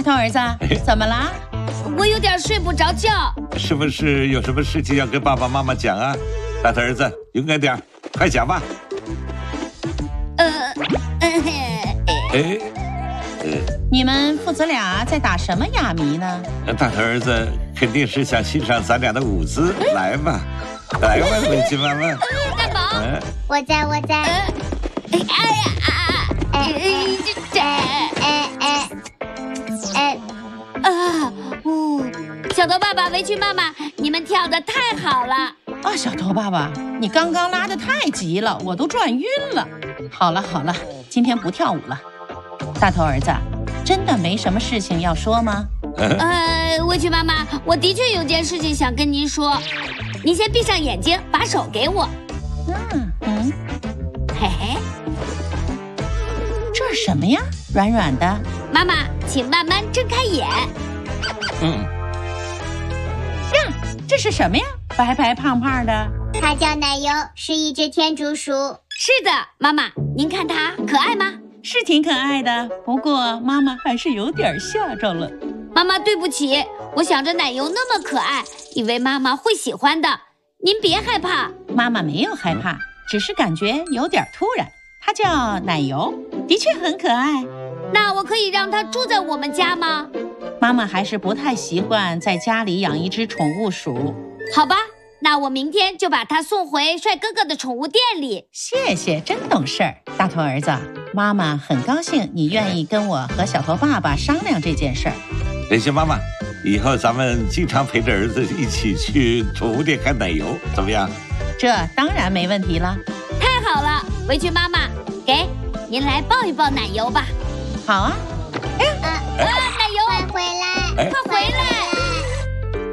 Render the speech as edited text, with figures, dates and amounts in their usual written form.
头儿子，怎么啦？ 我有点睡不着觉。 是不是有什么事情要跟爸爸妈妈讲啊？大头儿子，勇敢点，快讲吧。 你们父子俩在打什么哑谜呢？ 大头儿子肯定是想欣赏咱俩的舞姿，来吧，来吧，围裙妈妈。 大宝， 我在。 小头爸爸、围裙妈妈，你们跳得太好了！ 啊，小头爸爸，你刚刚拉得太急了，我都转晕了。好了，今天不跳舞了。大头儿子，真的没什么事情要说吗？ 围裙妈妈，我的确有件事情想跟您说。您先闭上眼睛，把手给我。嘿嘿， 这是什么呀？软软的。 妈妈，请慢慢睁开眼。 这是什么呀？白白胖胖的。 它叫奶油，是一只天竺鼠。 是的，妈妈，您看它可爱吗？ 是挺可爱的，不过妈妈还是有点吓着了。 妈妈，对不起，我想着奶油那么可爱，以为妈妈会喜欢的。您别害怕。 妈妈没有害怕，只是感觉有点突然。它叫奶油，的确很可爱。 那我可以让它住在我们家吗？ 妈妈还是不太习惯在家里养一只宠物鼠。 好吧，那我明天就把它送回帅哥哥的宠物店里。 谢谢，真懂事儿。大头儿子，妈妈很高兴你愿意跟我和小头爸爸商量这件事儿。 围裙妈妈，以后咱们经常陪着儿子一起去宠物店看奶油，怎么样？ 这当然没问题了。 太好了，围裙妈妈，给您来抱一抱奶油吧。 好啊。